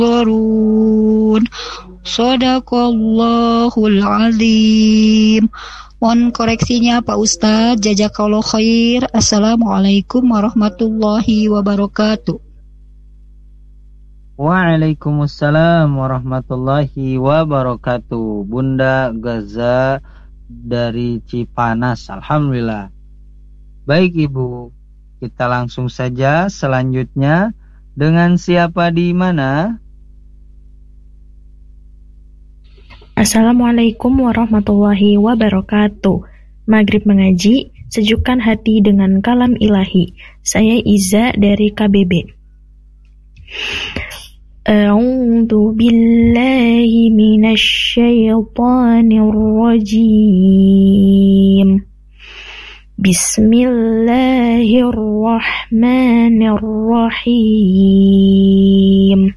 يحضرون صدق Allahul Azim. Mohon koreksinya Pak Ustadz. Jazakallahu khair. Assalamualaikum warahmatullahi wabarakatuh. Waalaikumsalam warahmatullahi wabarakatuh. Bunda Gaza dari Cipanas. Alhamdulillah. Baik Ibu, kita langsung saja selanjutnya dengan siapa di mana? Assalamualaikum warahmatullahi wabarakatuh. Maghrib mengaji, sejukkan hati dengan kalam ilahi. Saya Iza dari KBB. A'udzu billahi minasy syaithanir rajim. Bismillahirrahmanirrahim.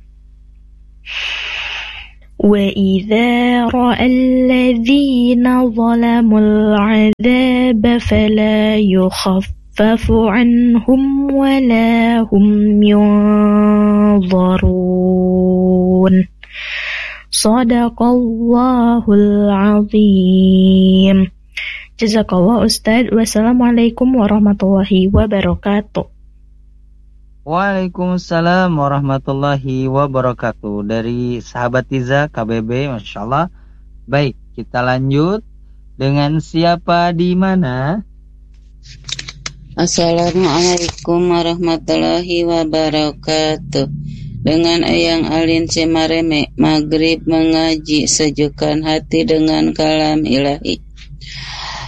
وَإِذَا رَأَى الَّذِينَ ظَلَمُوا الْعَذَابَ فَلَا يُخَفَّفُ عَنْهُمْ وَلَا هُمْ يُنظَرُونَ صَدَقَ اللَّهُ الْعَظِيمُ. Jazakallah Ustaz. Wassalamualaikum warahmatullahi wabarakatuh. Waalaikumsalam warahmatullahi wabarakatuh. Dari sahabat Iza KBB, Masya Allah. Baik, kita lanjut dengan siapa di mana? Assalamualaikum warahmatullahi wabarakatuh. Dengan Eyang Alin Cimareme, Maghrib mengaji, sejukkan hati dengan kalam ilahi.